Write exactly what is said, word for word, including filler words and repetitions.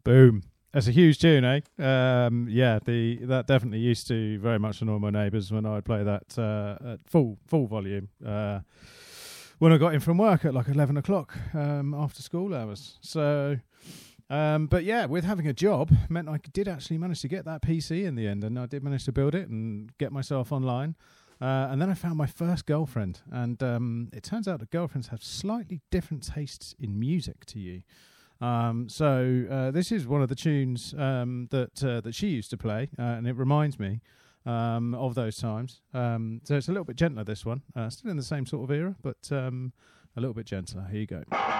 Boom. That's a huge tune, eh? Um, yeah, the that definitely used to very much annoy my neighbours when I'd play that uh, at full full volume uh, when I got in from work at like eleven o'clock um, after school hours. So, um, but yeah, with having a job meant I did actually manage to get that P C in the end, and I did manage to build it and get myself online. Uh, and then I found my first girlfriend, and um, it turns out that girlfriends have slightly different tastes in music to you. Um, so uh, this is one of the tunes um, that uh, that she used to play, uh, and it reminds me um, of those times. Um, so it's a little bit gentler, this one. Uh, still in the same sort of era, but um, a little bit gentler. Here you go.